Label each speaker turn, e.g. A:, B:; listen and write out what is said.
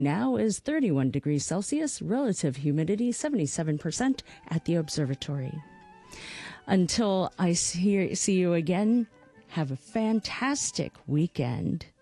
A: now is 31 degrees Celsius, relative humidity 77% at the observatory. Until I see you again, have a fantastic weekend.